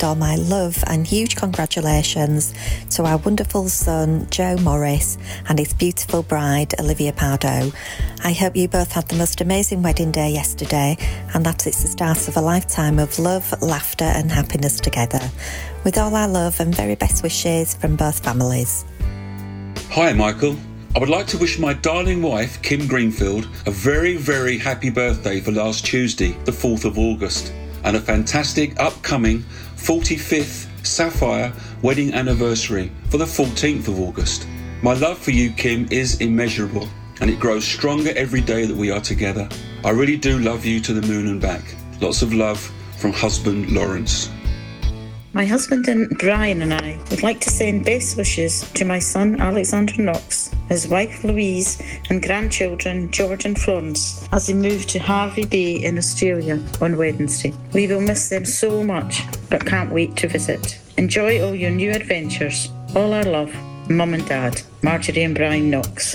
all my love and huge congratulations to our wonderful son, Joe Morris, and his beautiful bride, Olivia Pardo. I hope you both had the most amazing wedding day yesterday and that it's the start of a lifetime of love, laughter and happiness together. With all our love and very best wishes from both families. Hi, Michael. I would like to wish my darling wife, Kim Greenfield, a very, very happy birthday for last Tuesday, the 4th of August, and a fantastic upcoming 45th Sapphire wedding anniversary for the 14th of August. My love for you, Kim, is immeasurable, and it grows stronger every day that we are together. I really do love you to the moon and back. Lots of love from husband Lawrence. My husband and Brian and I would like to send best wishes to my son Alexander Knox, his wife Louise and grandchildren George and Florence as they move to Harvey Bay in Australia on Wednesday. We will miss them so much but can't wait to visit. Enjoy all your new adventures. All our love, Mum and Dad, Marjorie and Brian Knox.